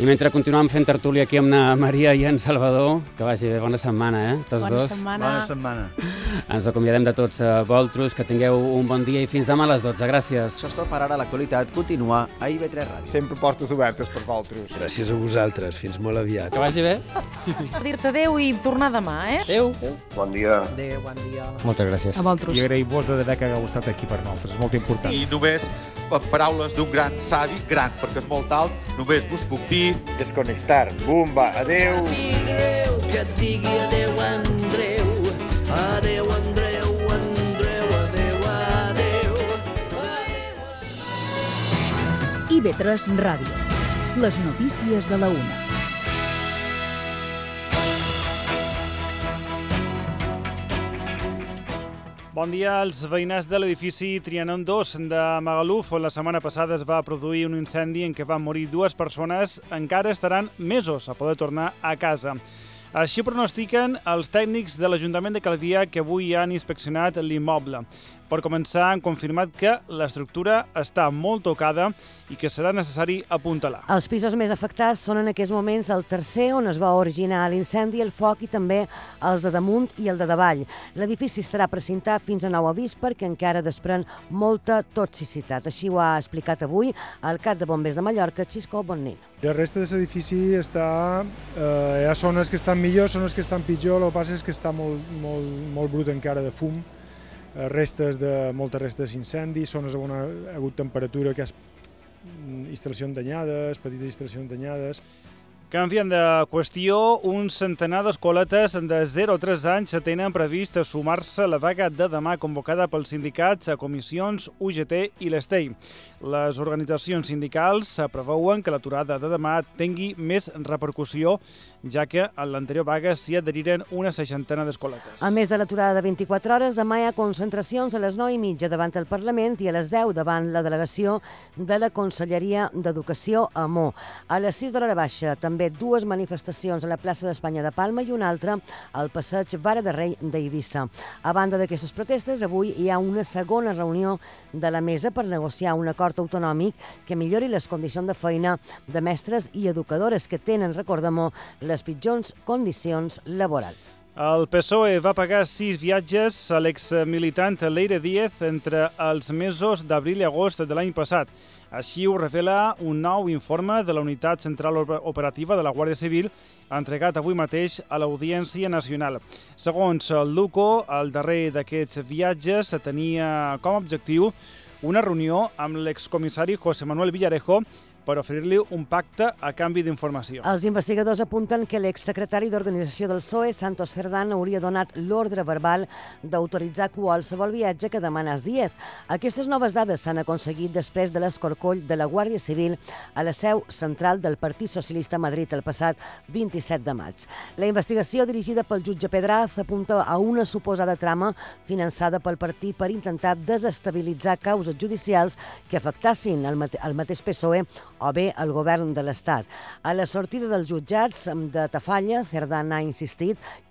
I mentre continuem fent tertúlia aquí amb na Maria i en Salvador, que vagi bé, bona setmana, tots dos. Bona setmana. Ens acomiadem de tots vosaltres, que tingueu un bon dia i fins demà a les 12. Gràcies. Això és tot per ara. L'actualitat continua a IB3 Ràdio. Sempre portes obertes per vosaltres. Gràcies a vosaltres. Fins molt aviat. Que vagi bé. Dir-te adéu i tornar demà, Adéu. Bon dia. Adéu, bon dia. Moltes gràcies. A vosaltres. I agrair-vos de debò que hagueu estat aquí per nosaltres. És molt important. I només paraules d'un gran savi, gran perquè és molt alt, només vos puc dir... Desconnectar. Bumba. Adéu. Que et digui adéu, Andreu. Adéu, Andreu, Andreu, adéu, adéu. IB3 Ràdio. Les notícies de la una. Bon dia. Els veïnats de l'edifici Trianon 2 de Magaluf, on la setmana passada es va produir un incendi en què van morir 2 persones, encara estaran mesos a poder tornar a casa. Així pronostiquen els tècnics de l'Ajuntament de Calvià, que avui han inspeccionat l'immoble. Per començar, han confirmat que l'estructura està molt tocada i que serà necessari apuntalar. Els pisos més afectats són en aquests moments el tercer, on es va originar l'incendi, el foc, i també els de damunt i el de davall. L'edifici estarà precintat fins a nou avís perquè encara desprèn molta toxicitat. Així ho ha explicat avui el cap de bombers de Mallorca, Xisco Bonnin. La resta de l'edifici està... hi ha zones que estan millor, zones que estan pitjor, el que passa és que està molt brut encara de fum, moltes restes d'incendi, zones on ha hagut temperatura, que és instal·lacions danyades, petites instal·lacions danyades. Canviant de qüestió, un centenar d'escoletes de 0 a 3 anys tenen previst sumar-se a la vaga de demà convocada pels sindicats, comissions, UGT i l'Estei. Les organitzacions sindicals preveuen que l'aturada de demà tingui més repercussió, ja que a l'anterior vaga s'hi adheriren una 60 d'escoletes. A més de l'aturada de 24 hores, demà hi ha concentracions a les 9:30 davant el Parlament i a les 10 davant la delegació de la Conselleria d'Educació a Mo. A les 6 de l'hora baixa també 2 manifestacions a la plaça d'Espanya de Palma i una altra al passeig Vara de Rei d'Eivissa. A banda d'aquestes protestes, avui hi ha una segona reunió de la mesa per negociar un acord autonòmic que millori les condicions de feina de mestres i educadores que tenen, recordem-ho, les pitjors condicions laborals. El PSOE va pagar 6 viatges a l'exmilitant Leire Díez entre els mesos d'abril i agost de l'any passat. Així ho revela un nou informe de la Unitat Central Operativa de la Guàrdia Civil, entregat avui mateix a l'Audiència Nacional. Segons el LUCO, el darrer d'aquests viatges tenia com a objectiu una reunió amb l'excomissari José Manuel Villarejo per oferir-li un pacte a canvi d'informació. Els investigadors apunten que l'exsecretari d'Organització del PSOE, Santos Cerdán, hauria donat l'ordre verbal d'autoritzar qualsevol viatge que demanés Díez. Aquestes noves dades s'han aconseguit després de l'escorcoll de la Guàrdia Civil a la seu central del Partit Socialista a Madrid el passat 27 de maig. La investigació dirigida pel jutge Pedraz apunta a una suposada trama finançada pel partit per intentar desestabilitzar causes judicials que afectassin el mateix PSOE o bé el govern de l'Estat. A la sortida dels jutjats de Tafalla, Cerdán ha insistit